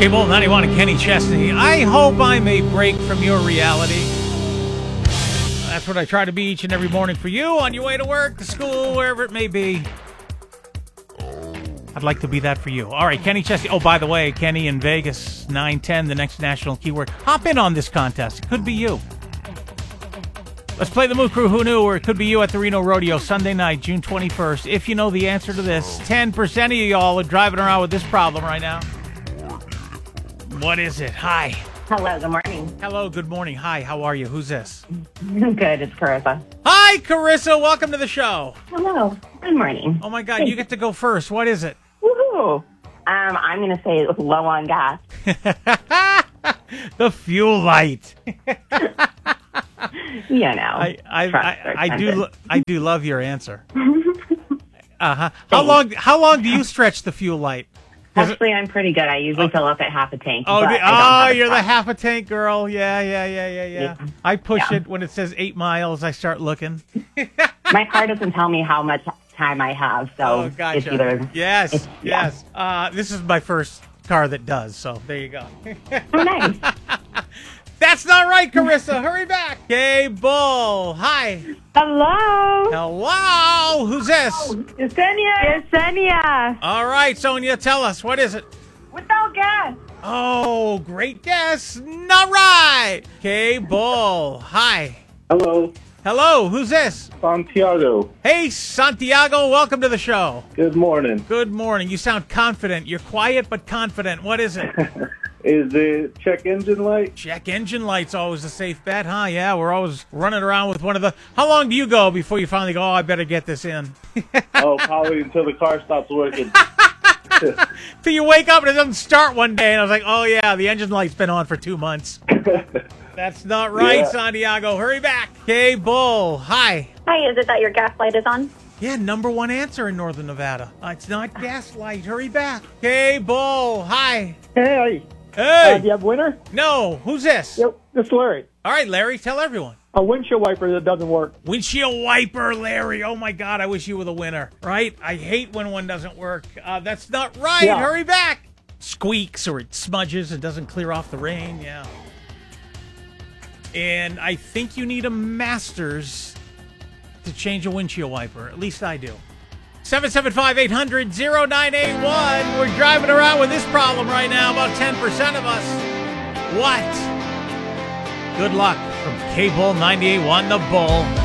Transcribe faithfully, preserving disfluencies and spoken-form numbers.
Cable ninety-one and Kenny Chesney. I hope I'm a break from your reality. That's what I try to be each and every morning for you on your way to work, to school, wherever it may be. I'd like to be that for you. All right, Kenny Chesney. Oh, by the way, Kenny in Vegas, nine ten, the next national keyword. Hop in on this contest. It could be you. Let's play the Moo Crew Who Knew, or it could be you at the Reno Rodeo Sunday night, June twenty-first. If you know the answer to this, ten percent of y'all are driving around with this problem right now. What is it? Hi. Hello, good morning. Hello, good morning. Hi, how are you? Who's this? Good, it's Carissa. Hi, Carissa. Welcome to the show. Hello, good morning. Oh, my God, you get to go first. What is it? Woohoo! Um, I'm going to say low on gas. The fuel light. You know. I I, Trucks I, are I do expensive. I do love your answer. Uh-huh. How long how long do you stretch the fuel light? Does it- Actually, I'm pretty good. I usually fill up at half a tank. Oh, but the, I don't oh, have a you're the truck. half a tank girl. Yeah, yeah, yeah, yeah, yeah. Yeah. I push Yeah. it when it says eight miles. I start looking. My car doesn't tell me how much time I have, so Oh, it's gotcha. either... Yes, it's- yeah. yes. Uh, this is my first car that does, so there you go. Oh, nice. That's not right, Carissa. Hurry back. Okay, Bull. Hi. Hello. Hello. Who's this? Yesenia. Yesenia. All right, Sonia, tell us. What is it? Without gas. Oh, great guess. Not right. Okay, Bull. Hi. Hello, Hello. Who's this? Santiago. Hey, Santiago. Welcome to the show. Good morning. Good morning. You sound confident. You're quiet but confident. What is it? Is it check engine light? Check engine light's always a safe bet, huh? Yeah, we're always running around with one of the... How long do you go before you finally go, oh, I better get this in? Oh, probably until the car stops working. Till you wake up and it doesn't start one day, and I was like, oh, yeah, the engine light's been on for two months. That's not right, Yeah. Santiago. Hurry back. Okay, Bull. Hi. Hi, is it that your gas light is on? Yeah, number one answer in Northern Nevada. Uh, it's not gaslight. Hurry back. Okay, Bull. Hi. Hey, Hey. uh, do you have a winner? No, who's this? Yep, this is Larry. All right, Larry, tell everyone. A windshield wiper that doesn't work. Windshield wiper, Larry. Oh, my God, I wish you were the winner. Right? I hate when one doesn't work. Uh, that's not right. Yeah. Hurry back. Squeaks or it smudges and doesn't clear off the rain. Yeah. And I think you need a master's to change a windshield wiper. At least I do. seven seven five, eight hundred, oh nine eight one. We're driving around with this problem right now, about ten percent of us. What? Good luck from K-Bull ninety-eight point one, The Bull.